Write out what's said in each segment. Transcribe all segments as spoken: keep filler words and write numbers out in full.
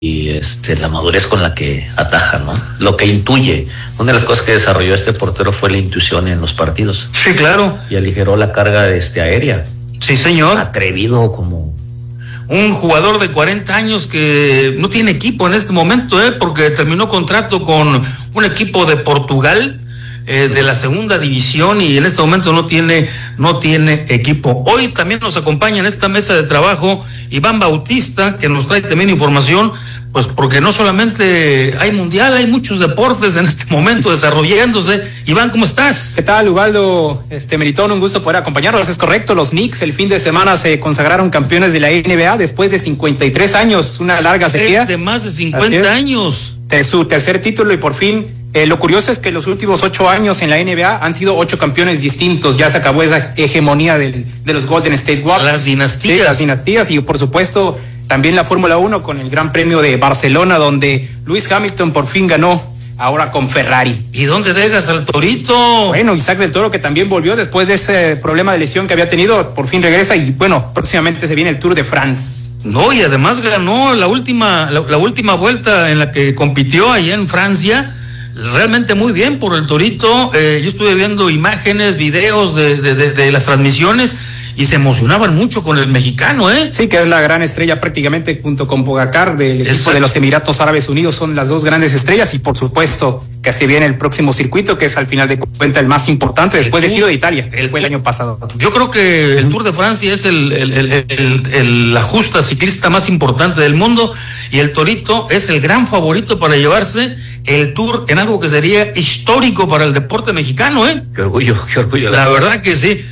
y este, la madurez con la que ataja, ¿no? Lo que intuye. Una de las cosas que desarrolló este portero fue la intuición en los partidos. Sí, claro. Y aligeró la carga este, aérea. Sí, señor. Atrevido como... Un jugador de cuarenta años que no tiene equipo en este momento, ¿eh? Porque terminó contrato con un equipo de Portugal, eh, de la segunda división, y en este momento no tiene, no tiene equipo. Hoy también nos acompaña en esta mesa de trabajo Iván Bautista, que nos trae también información, pues porque no solamente hay mundial, hay muchos deportes en este momento desarrollándose. Iván, ¿cómo estás? ¿Qué tal, Ubaldo? Este, Meritón, un gusto poder acompañarlos. Es correcto, los Knicks el fin de semana se consagraron campeones de la N B A después de cincuenta y tres años, una larga sequía. De más de cincuenta años. De su tercer título y por fin, eh, lo curioso es que los últimos ocho años en la N B A han sido ocho campeones distintos. Ya se acabó esa hegemonía del, de los Golden State Warriors. Las dinastías. Sí, las dinastías y por supuesto también la Fórmula uno con el Gran Premio de Barcelona, donde Lewis Hamilton por fin ganó, ahora con Ferrari. ¿Y dónde dejas al Torito? Bueno, Isaac del Toro, que también volvió después de ese problema de lesión que había tenido, por fin regresa y bueno, próximamente se viene el Tour de France. No, y además ganó la última, la, la última vuelta en la que compitió allá en Francia, realmente muy bien por el Torito. Eh, yo estuve viendo imágenes, videos de, de, de, de las transmisiones y se emocionaban mucho con el mexicano, ¿eh? Sí, que es la gran estrella prácticamente junto con Pogacar del equipo de los Emiratos Árabes Unidos, son las dos grandes estrellas y por supuesto que se viene el próximo circuito, que es al final de cuentas el más importante después del Giro de Italia, el, fue el año pasado. Yo creo que el Tour de Francia es el, el, el, el, el, el, la justa ciclista más importante del mundo y el Torito es el gran favorito para llevarse el Tour en algo que sería histórico para el deporte mexicano, ¿eh? Qué orgullo, qué orgullo. La verdad que sí.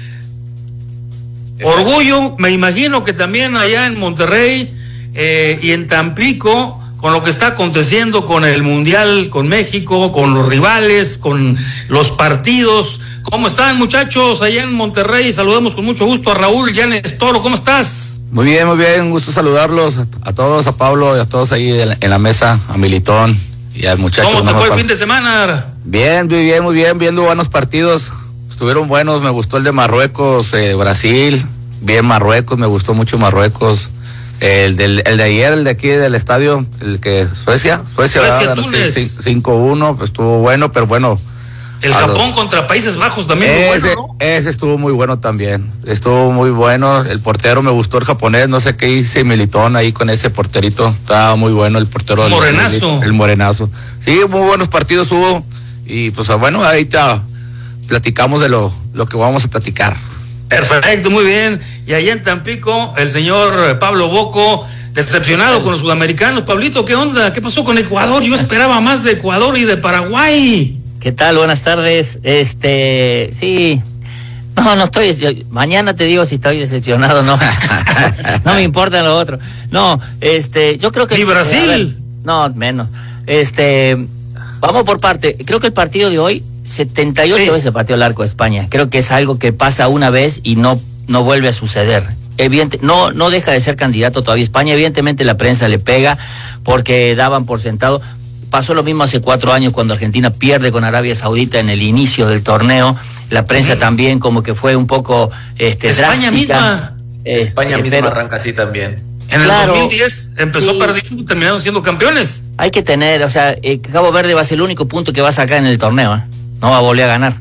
Orgullo, me imagino que también allá en Monterrey eh, y en Tampico, con lo que está aconteciendo con el Mundial, con México, con los rivales, con los partidos. ¿Cómo están, muchachos, allá en Monterrey? Saludamos con mucho gusto a Raúl Llanes Toro. ¿Cómo estás? Muy bien, muy bien, un gusto saludarlos a todos, a Pablo y a todos ahí en la, en la mesa, a Militón y al muchacho. ¿Cómo te fue el fin de semana? Bien, muy bien, muy bien, viendo buenos partidos. Estuvieron buenos, me gustó el de Marruecos, eh, Brasil, bien Marruecos, me gustó mucho Marruecos. El, del, el de ayer, el de aquí del estadio, el que Suecia, Suecia, Suecia Túnez. cinco uno, pues estuvo bueno, pero bueno. El Japón los... contra Países Bajos también ese, muy bueno, ¿no? Ese estuvo muy bueno también, estuvo muy bueno. El portero me gustó, el japonés, no sé qué hice Militón ahí con ese porterito, estaba muy bueno el portero. Morenazo. El, el morenazo. Sí, muy buenos partidos hubo y pues bueno, ahí está. Platicamos de lo, lo que vamos a platicar. Perfecto, muy bien. Y allá en Tampico, el señor Pablo Boco, decepcionado con los sudamericanos. Pablito, ¿qué onda? ¿Qué pasó con Ecuador? Yo esperaba más de Ecuador y de Paraguay. ¿Qué tal? Buenas tardes. Este, sí. No, no estoy, yo, mañana te digo si estoy decepcionado o no. No me importa lo otro. No, este, yo creo que... ¿Y Brasil? A ver, no, menos. Este, vamos por parte. Creo que el partido de hoy, setenta y ocho sí. veces pateó el arco de España. Creo que es algo que pasa una vez y no, no vuelve a suceder. Evidente, no, no deja de ser candidato todavía España. Evidentemente la prensa le pega porque daban por sentado. Pasó lo mismo hace cuatro años cuando Argentina pierde con Arabia Saudita en el inicio del torneo. La prensa sí. también como que fue un poco este, España drástica. misma. Este, España misma pero, arranca así también. En claro, el dos mil diez empezó sí. perdiendo y terminaron siendo campeones. Hay que tener, o sea, eh, Cabo Verde va a ser el único punto que va a sacar en el torneo, ¿eh? No va a volver a ganar.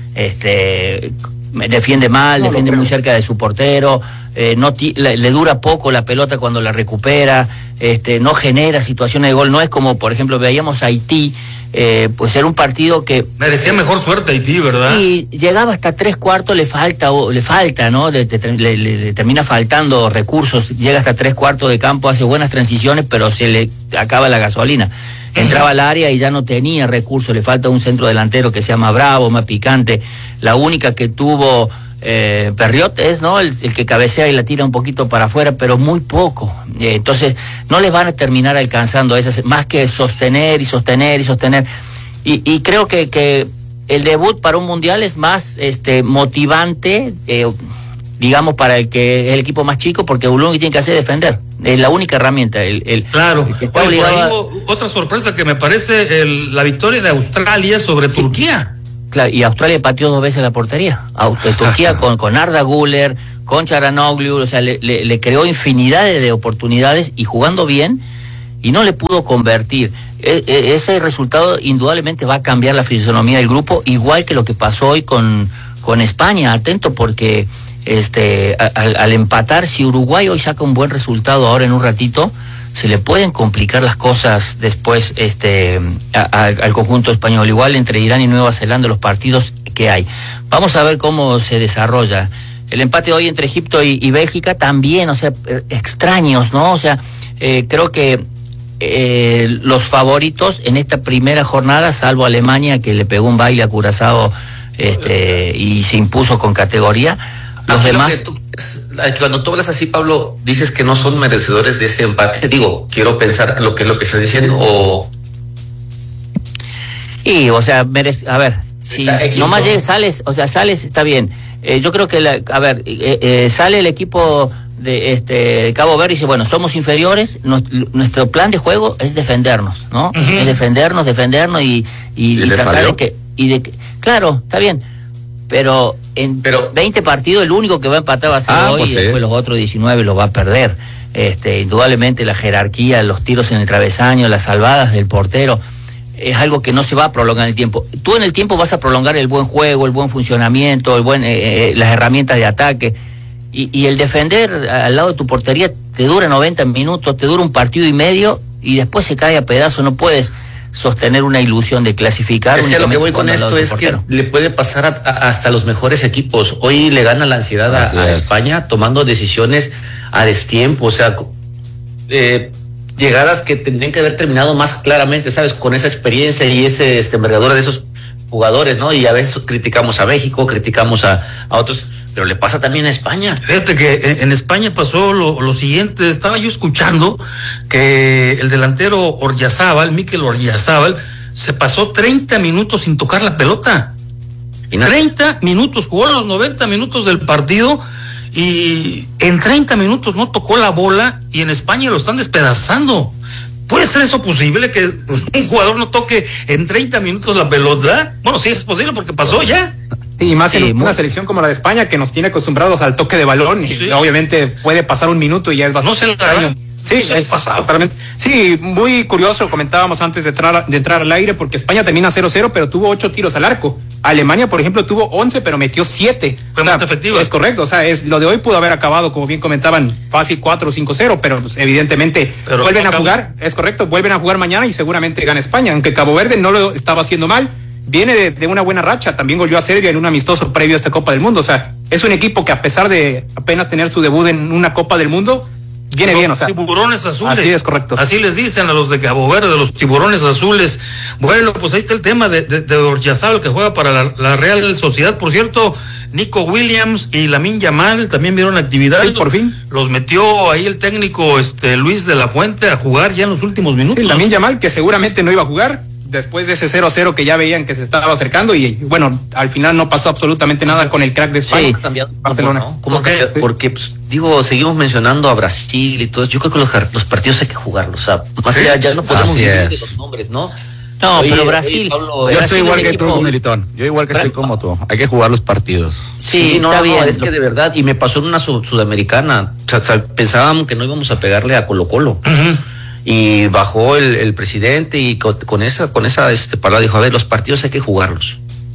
Este, defiende mal, no defiende muy cerca de su portero, eh, no ti, le, le dura poco la pelota cuando la recupera, este, no genera situaciones de gol. No es como, por ejemplo, veíamos a Haití, eh, pues era un partido que merecía mejor suerte Haití, ¿verdad? Y llegaba hasta tres cuartos, le falta, o, le falta, ¿no? Le, le, le, le termina faltando recursos, llega hasta tres cuartos de campo, hace buenas transiciones, pero se le acaba la gasolina. Entraba al área y ya no tenía recursos, le falta un centro delantero que sea más bravo, más picante. La única que tuvo eh, Perriot es, ¿no? El, el que cabecea y la tira un poquito para afuera, pero muy poco. Eh, entonces, no les van a terminar alcanzando esas, más que sostener y sostener y sostener. Y, y creo que, que el debut para un mundial es más este motivante, eh, digamos, para el que es el equipo más chico, porque lo único que tiene que hacer es defender. Es la única herramienta. El, el, claro. El que está Oye, obligado a... Otra sorpresa que me parece el, la victoria de Australia sobre sí. Turquía. Claro, y Australia pateó dos veces la portería. Turquía con, con Arda Güler, con Çalhanoğlu, o sea, le, le, le creó infinidad de, de oportunidades y jugando bien. y no le pudo convertir. E, e, ese resultado indudablemente va a cambiar la fisonomía del grupo, igual que lo que pasó hoy con, con España. Atento, porque este a, a, al empatar, si Uruguay hoy saca un buen resultado ahora en un ratito, se le pueden complicar las cosas después este a, a, al conjunto español. Igual entre Irán y Nueva Zelanda los partidos que hay. Vamos a ver cómo se desarrolla. El empate hoy entre Egipto y, y Bélgica también, o sea, extraños, ¿no? O sea, eh, creo que eh, los favoritos en esta primera jornada, salvo Alemania, que le pegó un baile a Curazao este, y se impuso con categoría, los demás... Tú, cuando tú hablas así, Pablo, dices que no son merecedores de ese empate. Digo, quiero pensar lo que es lo que estás diciendo, o... Y, o sea, merece, a ver, si nomás llegues, sales, o sea, sales, está bien. Eh, yo creo que, la, a ver, eh, eh, sale el equipo de este Cabo Verde y dice, bueno, somos inferiores, no, nuestro plan de juego es defendernos, ¿no? Uh-huh. Es defendernos, defendernos y, y, ¿Y, y tratar salió? de que, y de que, claro, está bien, pero en pero, veinte partidos el único que va a empatar va a ser ah, hoy, pues y sí. Después los otros diecinueve los va a perder. Este, indudablemente la jerarquía, los tiros en el travesaño, las salvadas del portero, es algo que no se va a prolongar en el tiempo. Tú en el tiempo vas a prolongar el buen juego, el buen funcionamiento, el buen eh, eh, las herramientas de ataque. Y, y el defender al lado de tu portería te dura noventa minutos, te dura un partido y medio y después se cae a pedazos. No puedes sostener una ilusión de clasificar. Es que lo que voy con esto es que le puede pasar a, a, hasta los mejores equipos. Hoy le gana la ansiedad a, a España tomando decisiones a destiempo, o sea, eh, llegadas que tendrían que haber terminado más claramente, ¿sabes? Con esa experiencia y ese este, envergadura de esos jugadores, ¿no? Y a veces criticamos a México, criticamos a, a otros, pero le pasa también a España. Fíjate que en, en España pasó lo, lo siguiente, estaba yo escuchando que el delantero Oryazábal, Mikel Oryazábal, se pasó treinta minutos sin tocar la pelota. treinta minutos, jugó los noventa minutos del partido y en treinta minutos no tocó la bola y en España lo están despedazando. ¿Puede ser eso posible, que un jugador no toque en treinta minutos la pelota? Bueno, sí es posible porque pasó ya. Y más sí, en una muy... selección como la de España, que nos tiene acostumbrados al toque de balón, sí. Y obviamente puede pasar un minuto y ya es bastante no extraño. Sí, no es totalmente. Sí, muy curioso, comentábamos antes de entrar, de entrar al aire, porque España termina cero cero, pero tuvo ocho tiros al arco. Alemania, por ejemplo, tuvo once, pero metió siete. Fue o sea, muy efectivo. Es correcto, o sea, es, lo de hoy pudo haber acabado, como bien comentaban, fácil cuatro o cinco cero, pero pues, evidentemente pero vuelven no a jugar, es correcto, vuelven a jugar mañana y seguramente gana España, aunque Cabo Verde no lo estaba haciendo mal. Viene de, de una buena racha, también goleó a Serbia en un amistoso previo a esta Copa del Mundo, o sea, es un equipo que a pesar de apenas tener su debut en una Copa del Mundo, viene los bien, o sea. Tiburones azules. Así es, correcto. Así les dicen a los de Cabo Verde, los tiburones azules. Bueno, pues ahí está el tema de, de, de Oryazábal, que juega para la, la Real Sociedad. Por cierto, Nico Williams y Lamine Yamal también vieron actividad. Sí, por fin. Los metió ahí el técnico este Luis de la Fuente a jugar ya en los últimos minutos. Sí, Lamine Yamal, que seguramente no iba a jugar después de ese cero cero que ya veían que se estaba acercando, y bueno, al final no pasó absolutamente nada con el crack de España. Sí, cambiado Barcelona. ¿No? ¿Cómo que? Porque, pues, digo, seguimos mencionando a Brasil y todo eso. Yo creo que los, los partidos hay que jugarlos, o sea, más allá ya no podemos vivir de los nombres, ¿no? No, oye, pero Brasil, oye, Pablo, Brasil yo estoy igual que equipo... tú, Militón. Yo igual que estoy como tú. Hay que jugar los partidos. Sí, sí no, está bien. No, es que de verdad, y me pasó en una sud sudamericana, o sea, o sea, pensábamos que no íbamos a pegarle a Colo Colo. Uh-huh. Y bajó el, el presidente y con, con esa con esa este palabra dijo, a ver, los partidos hay que jugarlos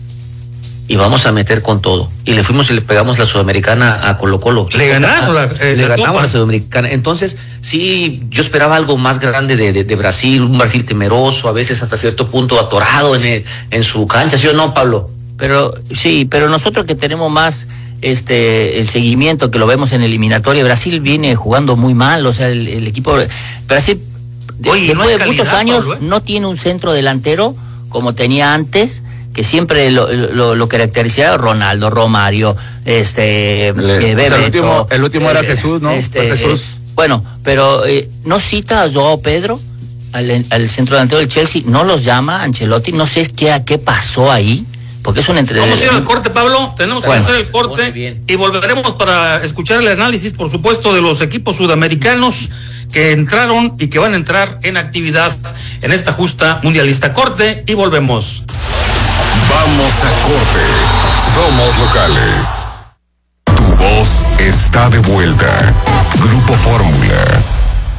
y vamos a meter con todo, y le fuimos y le pegamos la sudamericana a Colo Colo, le ganaron la, eh, le ganamos la sudamericana. Entonces sí, yo esperaba algo más grande de, de, de Brasil, un Brasil temeroso, a veces hasta cierto punto atorado en, el, en su cancha, ¿sí o no, Pablo? Pero sí, pero nosotros que tenemos más este el seguimiento, que lo vemos en eliminatoria, Brasil viene jugando muy mal, o sea, el, el equipo Brasil Oye, después no de calidad, muchos años, Pablo, ¿eh? No tiene un centro delantero como tenía antes, que siempre lo, lo, lo caracterizaba Ronaldo, Romario, este, Le, eh, Bebeto, el último, el último era eh, Jesús, ¿no? Este, Jesús. Eh, bueno, pero eh, no cita a Joao Pedro, al, al centro delantero del Chelsea, no los llama Ancelotti, no sé qué, a qué pasó ahí. Porque es un entre... Vamos a ir al corte, Pablo. Tenemos bueno, que hacer el corte y volveremos para escuchar el análisis, por supuesto, de los equipos sudamericanos que entraron y que van a entrar en actividad en esta justa mundialista. Corte y volvemos. Vamos a corte. Somos locales. Tu voz está de vuelta. Grupo Fórmula.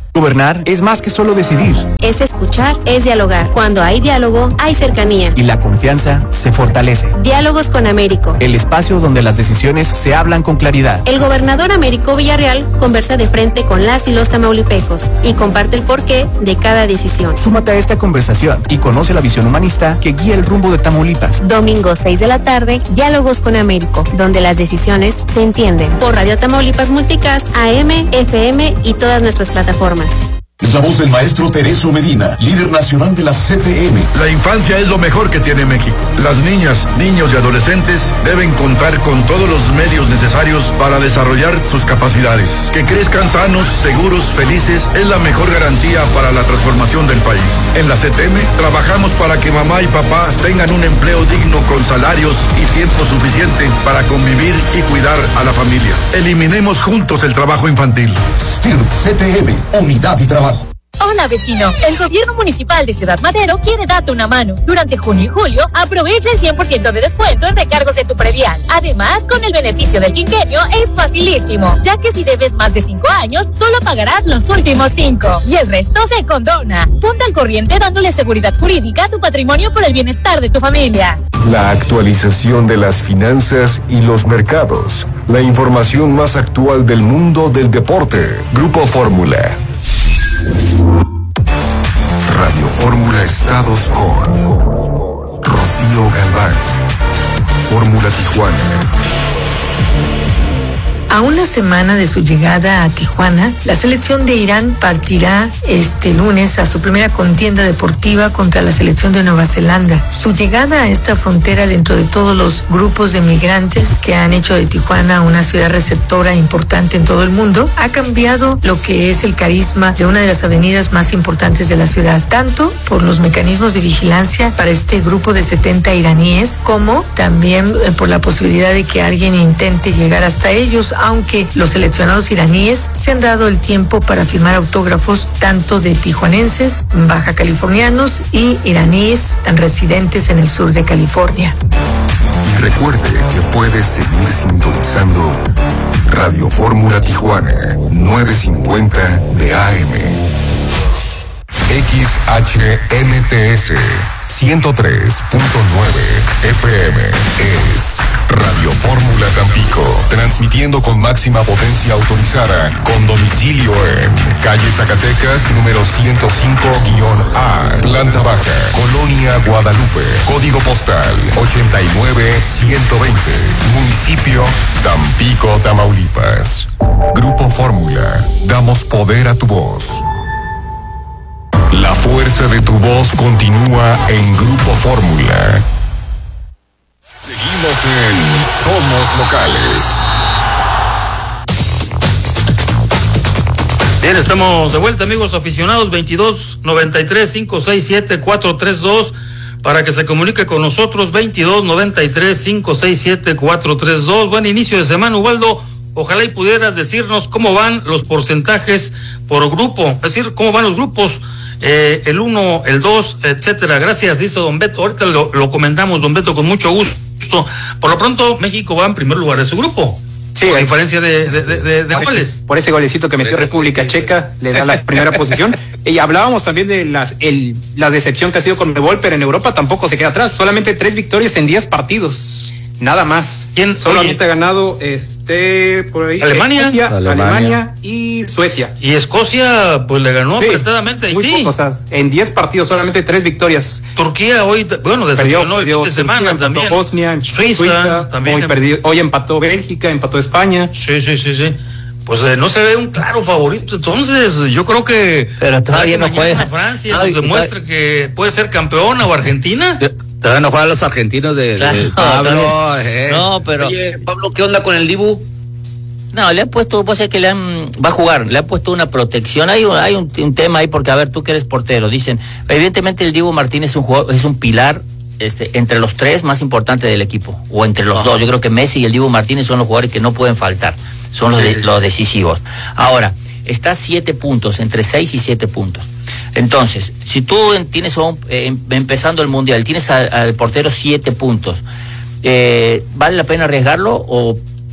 Gobernar es más que solo decidir. Es escuchar, es dialogar. Cuando hay diálogo, hay cercanía. Y la confianza se fortalece. Diálogos con Américo. El espacio donde las decisiones se hablan con claridad. El gobernador Américo Villarreal conversa de frente con las y los tamaulipecos y comparte el porqué de cada decisión. Súmate a esta conversación y conoce la visión humanista que guía el rumbo de Tamaulipas. Domingo seis de la tarde, Diálogos con Américo, donde las decisiones se entienden. Por Radio Tamaulipas Multicast, A M, F M y todas nuestras plataformas. Es la voz del maestro Tereso Medina, líder nacional de la C T M. La infancia es lo mejor que tiene México. Las niñas, niños y adolescentes deben contar con todos los medios necesarios para desarrollar sus capacidades. Que crezcan sanos, seguros, felices es la mejor garantía para la transformación del país. En la C T M trabajamos para que mamá y papá tengan un empleo digno con salarios y tiempo suficiente para convivir y cuidar a la familia. Eliminemos juntos el trabajo infantil. S T I R P C T M, Unidad y Trabajo. Hola vecino, el gobierno municipal de Ciudad Madero quiere darte una mano. Durante junio y julio, aprovecha el cien por ciento de descuento en recargos de tu predial. Además, con el beneficio del quinquenio es facilísimo, ya que si debes más de cinco años, solo pagarás los últimos cinco y el resto se condona. Ponte al corriente dándole seguridad jurídica a tu patrimonio por el bienestar de tu familia. La actualización de las finanzas y los mercados. La información más actual del mundo del deporte. Grupo Fórmula. Radio Fórmula Estados con Rocío Galván. Fórmula Tijuana. A una semana de su llegada a Tijuana, la selección de Irán partirá este lunes a su primera contienda deportiva contra la selección de Nueva Zelanda. Su llegada a esta frontera dentro de todos los grupos de migrantes que han hecho de Tijuana una ciudad receptora importante en todo el mundo, ha cambiado lo que es el carisma de una de las avenidas más importantes de la ciudad, tanto por los mecanismos de vigilancia para este grupo de setenta iraníes, como también por la posibilidad de que alguien intente llegar hasta ellos, aunque los seleccionados iraníes se han dado el tiempo para firmar autógrafos tanto de tijuanenses, baja californianos y iraníes residentes en el sur de California. Y recuerde que puede seguir sintonizando Radio Fórmula Tijuana nueve cincuenta de A M. X H M T S ciento tres punto nueve F M es Radio Fórmula Tampico, transmitiendo con máxima potencia autorizada, con domicilio en calle Zacatecas, número ciento cinco A, planta baja, Colonia Guadalupe, código postal ochenta y nueve ciento veinte, municipio Tampico, Tamaulipas. Grupo Fórmula, damos poder a tu voz. La fuerza de tu voz continúa en Grupo Fórmula. Seguimos en Somos Locales. Bien, estamos de vuelta, amigos aficionados. Veintidós noventa y tres cinco seis siete cuatro tres dos para que se comunique con nosotros. Veintidós noventa y tres cinco seis siete cuatro tres dos. Buen inicio de semana, Ubaldo. Ojalá y pudieras decirnos cómo van los porcentajes por grupo, es decir, cómo van los grupos, eh, el uno, el dos, etcétera. Gracias, dice don Beto. Ahorita lo, lo comentamos, don Beto, con mucho gusto. Por lo pronto, México va en primer lugar de su grupo. Sí, a diferencia de, de, de, de, de por goles. Ese, por ese golecito que metió República Checa, le da la primera posición. Y hablábamos también de las el la decepción que ha sido con Conmebol, pero en Europa tampoco se queda atrás. Solamente tres victorias en diez partidos. Nada más. ¿Quién solamente oye, ha ganado este por ahí? Alemania, Escocia, Alemania. Alemania y Suecia. Y Escocia pues le ganó sí, apretadamente a Haití. Muy poco, o sea, en diez partidos solamente tres victorias. Turquía hoy, bueno, desde perdió, el fin de semana también. Bosnia, Suiza, Suiza también. Hoy, perdió, hoy empató Bélgica, empató España. Sí, sí, sí, sí. Pues eh, no se ve un claro favorito, entonces yo creo que pero todavía no juega Francia no, nos demuestra que puede ser campeona o Argentina. Todavía no juegan los argentinos de, claro, de Pablo. Eh. No, pero oye, Pablo, ¿qué onda con el Dibu? No, le han puesto, pues es que le han, va a jugar, le han puesto una protección. Hay un, hay un, un tema ahí porque a ver, tú que eres portero, dicen, evidentemente el Dibu Martínez es un jugador, es un pilar. Este, entre los tres más importantes del equipo, o entre los Ajá. dos. Yo creo que Messi y el Dibu Martínez son los jugadores que no pueden faltar, son los, de, los decisivos. Ahora, está siete puntos, entre seis y siete puntos. Entonces, si tú tienes, eh, empezando el Mundial, tienes al, al portero siete puntos, eh, ¿vale la pena arriesgarlo o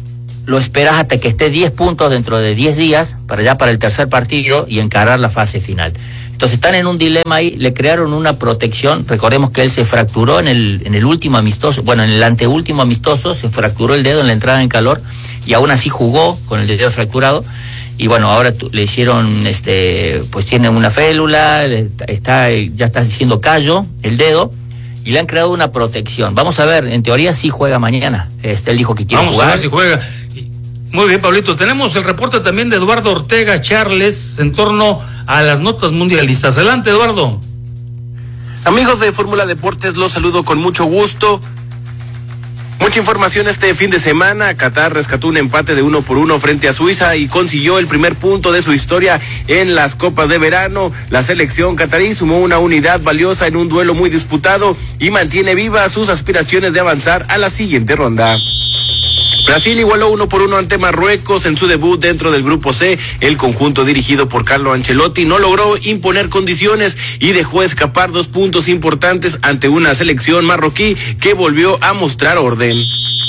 lo esperas hasta que esté diez puntos dentro de diez días, para ya para el tercer partido y encarar la fase final. Entonces están en un dilema ahí, le crearon una protección, recordemos que él se fracturó en el, en el último amistoso, bueno, en el anteúltimo amistoso, se fracturó el dedo en la entrada en calor, y aún así jugó con el dedo fracturado, y bueno, ahora le hicieron, este, pues tiene una félula, está, ya está haciendo callo el dedo, y le han creado una protección. Vamos a ver, en teoría sí juega mañana, este, él dijo que quiere Vamos jugar. Vamos a ver si juega. Muy bien, Pablito. Tenemos el reporte también de Eduardo Ortega Charles en torno a las notas mundialistas. Adelante, Eduardo. Amigos de Fórmula Deportes, los saludo con mucho gusto. Mucha información este fin de semana. Qatar rescató un empate de uno por uno frente a Suiza y consiguió el primer punto de su historia en las copas de verano. La selección qatarí sumó una unidad valiosa en un duelo muy disputado y mantiene vivas sus aspiraciones de avanzar a la siguiente ronda. Brasil igualó uno por uno ante Marruecos en su debut dentro del grupo C. El conjunto dirigido por Carlo Ancelotti no logró imponer condiciones y dejó escapar dos puntos importantes ante una selección marroquí que volvió a mostrar orden.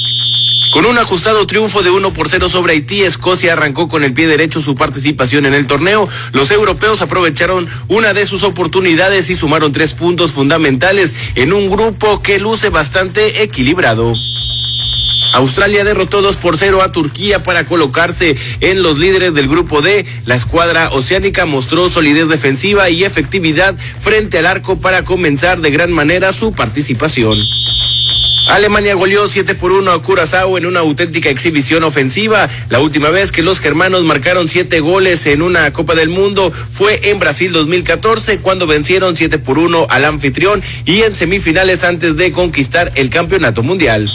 Con un ajustado triunfo de uno por cero sobre Haití, Escocia arrancó con el pie derecho su participación en el torneo. Los europeos aprovecharon una de sus oportunidades y sumaron tres puntos fundamentales en un grupo que luce bastante equilibrado. Australia derrotó dos por cero a Turquía para colocarse en los líderes del grupo D. La escuadra oceánica mostró solidez defensiva y efectividad frente al arco para comenzar de gran manera su participación. Alemania goleó siete por uno a Curazao en una auténtica exhibición ofensiva. La última vez que los germanos marcaron siete goles en una Copa del Mundo fue en Brasil dos mil catorce, cuando vencieron siete por uno al anfitrión y en semifinales antes de conquistar el campeonato mundial.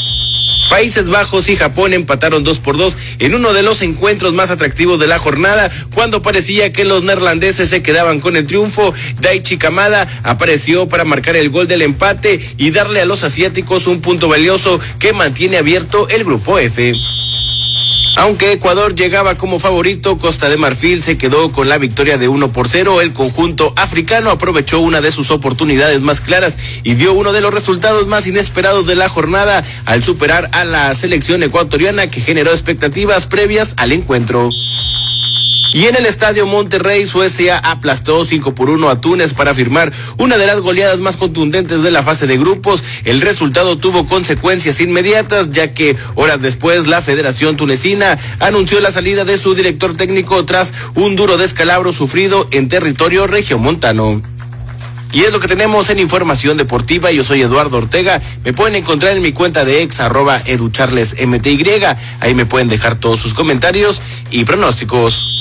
Países Bajos y Japón empataron dos por dos en uno de los encuentros más atractivos de la jornada, cuando parecía que los neerlandeses se quedaban con el triunfo. Daichi Kamada apareció para marcar el gol del empate y darle a los asiáticos un punto valioso que mantiene abierto el grupo F. Aunque Ecuador llegaba como favorito, Costa de Marfil se quedó con la victoria de uno por cero. El conjunto africano aprovechó una de sus oportunidades más claras y dio uno de los resultados más inesperados de la jornada al superar a la selección ecuatoriana, que generó expectativas previas al encuentro. Y en el Estadio Monterrey, Suecia aplastó cinco por uno a Túnez para firmar una de las goleadas más contundentes de la fase de grupos. El resultado tuvo consecuencias inmediatas, ya que horas después la Federación Tunecina anunció la salida de su director técnico tras un duro descalabro sufrido en territorio regiomontano. Y es lo que tenemos en información deportiva. Yo soy Eduardo Ortega. Me pueden encontrar en mi cuenta de ex, arroba educharlesmty. Ahí me pueden dejar todos sus comentarios y pronósticos.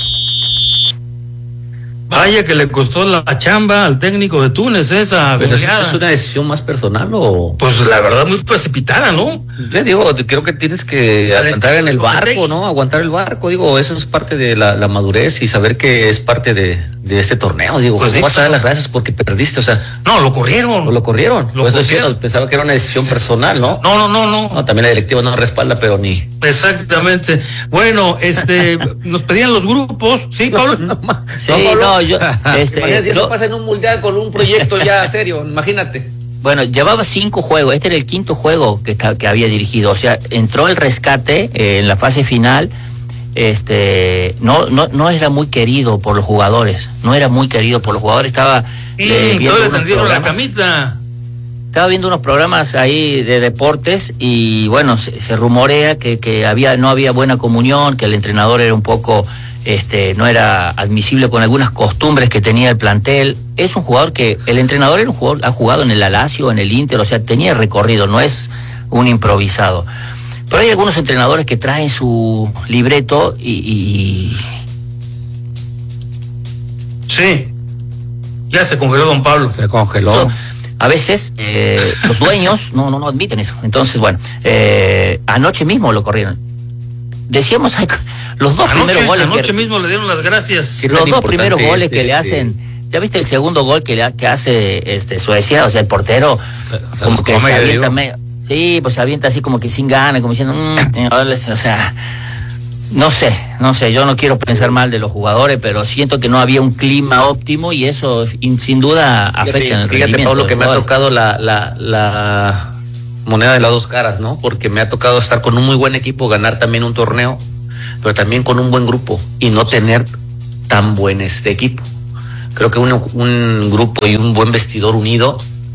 Vaya que le costó la chamba al técnico de Túnez esa goleada. ¿Es una decisión más personal o...? Pues la verdad muy precipitada, ¿no? Le digo, creo que tienes que aguantar en el barco, ¿no? Aguantar el barco, digo, eso es parte de la, la madurez y saber que es parte de, de este torneo, digo, pues ¿cómo sí, vas a dar las gracias porque perdiste? O sea... No, lo corrieron. ¿O lo corrieron? Lo pues corrieron. Eso, pensaba que era una decisión personal, ¿no? No, no, no, no. No, también la directiva no respalda, pero ni... Exactamente. Bueno, este, nos pedían los grupos, ¿sí, Pablo? No, no, sí, no, no, yo, este, imagínate, eso no, pasa en un mundial con un proyecto ya serio, imagínate. Bueno, llevaba cinco juegos, este era el quinto juego que, que había dirigido, o sea, entró el rescate eh, en la fase final, este, no, no, no era muy querido por los jugadores, no era muy querido por los jugadores, estaba... Sí, eh, todos le tendieron la camita. Estaba viendo unos programas ahí de deportes y bueno, se, se rumorea que, que había, no había buena comunión, que el entrenador era un poco, este, no era admisible con algunas costumbres que tenía el plantel. Es un jugador que, el entrenador era un jugador, ha jugado en el Lazio, en el Inter, o sea, tenía recorrido, no es un improvisado. Pero hay algunos entrenadores que traen su libreto y... y... Sí, ya se congeló don Pablo. Se congeló. So, a veces eh, los dueños no, no, no admiten eso. Entonces, bueno, eh, anoche mismo lo corrieron. Decíamos, los dos anoche, primeros goles. Anoche que, mismo le dieron las gracias. Los dos primeros goles este, que le hacen. ¿Ya viste el segundo gol que, le, que hace este Suecia? O sea, el portero, o sea, como que se avienta medio, sí, pues se avienta así como que sin ganas, como diciendo, mmm, o sea, no sé, no sé, yo no quiero pensar mal de los jugadores, pero siento que no había un clima óptimo y eso sin duda afecta fíjate, en el fíjate, rendimiento. Pablo, que me ha tocado la, la, la, moneda de las dos caras, ¿no? Porque me ha tocado estar con un muy buen equipo, ganar también un torneo, pero también con un buen grupo y no tener tan buen este equipo. Creo que un, un grupo y un buen vestidor unido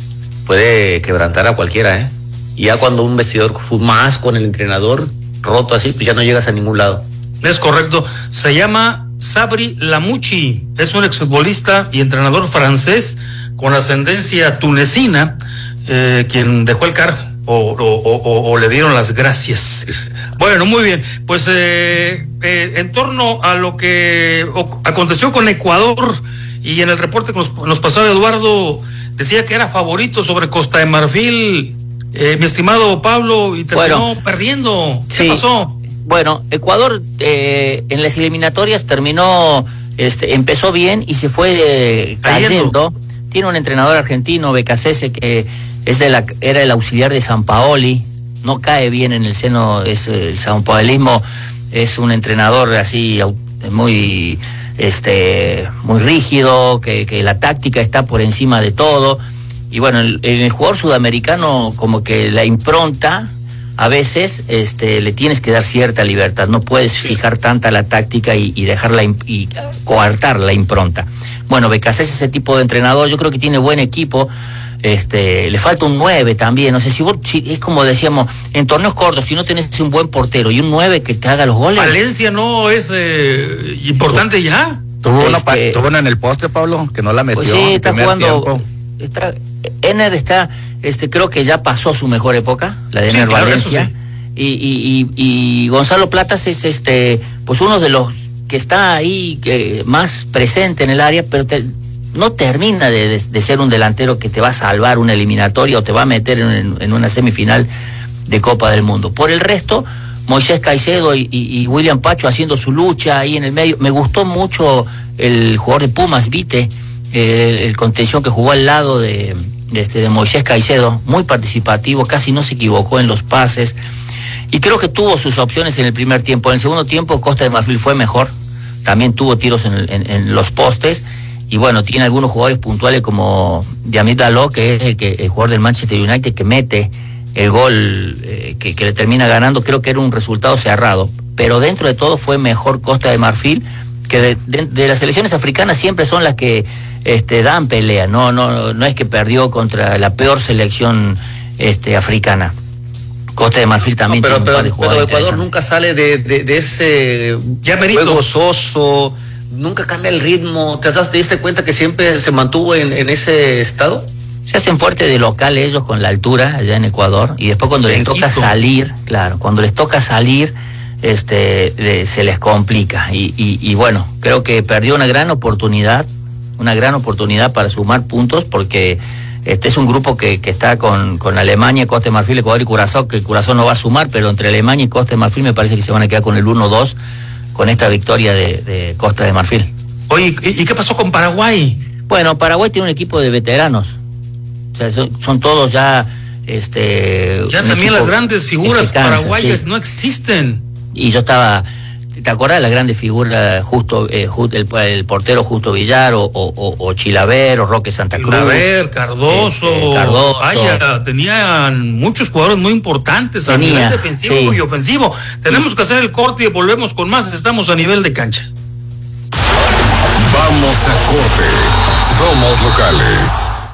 puede quebrantar a cualquiera, ¿eh? Y ya cuando un vestidor más con el entrenador roto así, pues ya no llegas a ningún lado. Es correcto. Se llama Sabri Lamouchi, es un exfutbolista y entrenador francés con ascendencia tunecina, eh, quien dejó el cargo o, o, o, o le dieron las gracias. Bueno, muy bien. Pues eh, eh, en torno a lo que aconteció con Ecuador y en el reporte que nos, nos pasaba Eduardo, decía que era favorito sobre Costa de Marfil, eh, mi estimado Pablo, y terminó bueno, perdiendo. ¿Qué sí, pasó? Bueno, Ecuador eh, en las eliminatorias terminó, este, empezó bien y se fue eh, cayendo. Tiene un entrenador argentino, Becasese, que es de la, era el auxiliar de Sampaoli, no cae bien en el seno, es el sampaolismo, es un entrenador así muy... este muy rígido, que, que la táctica está por encima de todo, y bueno, el, el jugador sudamericano como que la impronta a veces este le tienes que dar cierta libertad, no puedes fijar tanta la táctica y, y dejarla y coartar la impronta. Bueno, Becasés es ese tipo de entrenador, yo creo que tiene buen equipo. Este, le falta un nueve también, no sé si vos, si, es como decíamos, en torneos cortos, si no tenés un buen portero y un nueve que te haga los goles. Valencia no es eh, importante ya. Tuvo este, una, tuvo una en el poste, Pablo, que no la metió. Pues sí, está jugando. Está, Ener está, este, creo que ya pasó su mejor época, la de sí, Ener claro, Valencia. Sí. Y, y, y, y Gonzalo Platas es este, pues uno de los que está ahí que más presente en el área, pero te, no termina de, de, de ser un delantero que te va a salvar una eliminatoria o te va a meter en, en una semifinal de Copa del Mundo. Por el resto, Moisés Caicedo y, y, y William Pacho haciendo su lucha ahí en el medio. Me gustó mucho el jugador de Pumas, Vite, eh, el contención que jugó al lado de, de, este, de Moisés Caicedo, muy participativo, casi no se equivocó en los pases. Y creo que tuvo sus opciones en el primer tiempo. En el segundo tiempo, Costa de Marfil fue mejor. También tuvo tiros en, en, en los postes. Y bueno, tiene algunos jugadores puntuales como Diamit Dalot, que es el, que, el jugador del Manchester United que mete el gol eh, que, que le termina ganando. Creo que era un resultado cerrado, pero dentro de todo fue mejor Costa de Marfil, que de, de, de las selecciones africanas siempre son las que este, dan pelea, no, no, no es que perdió contra la peor selección este, africana. Costa de Marfil también no, pero, tiene un par de jugadores. Pero Ecuador nunca sale de, de, de ese ya juego soso, nunca cambia el ritmo. ¿Te, das, te diste cuenta que siempre se mantuvo en, en ese estado? Se hacen fuerte de local ellos con la altura allá en Ecuador, y después cuando les toca salir, claro, cuando les toca salir, este, de, se les complica. Y, y, y bueno, creo que perdió una gran oportunidad, una gran oportunidad para sumar puntos, porque este es un grupo que, que está con, con Alemania, Costa de Marfil, Ecuador y Curazao, que Curazao no va a sumar, pero entre Alemania y Costa de Marfil me parece que se van a quedar con el uno dos con esta victoria de, de Costa de Marfil. Oye, ¿y, ¿y qué pasó con Paraguay? Bueno, Paraguay tiene un equipo de veteranos. O sea, son, son todos ya este ya también las grandes figuras paraguayas sí. No existen. Y yo estaba, ¿te acuerdas de la grande figura Justo, eh, el, el portero Justo Villar o, o, o Chilaver o Roque Santa Cruz? Chilaver, Cardoso, este, Cardoso. Vaya, tenían muchos jugadores muy importantes Tenía, a nivel defensivo sí. y ofensivo. Tenemos sí. que hacer el corte y volvemos con más. Estamos a nivel de cancha. Vamos a corte. Somos locales.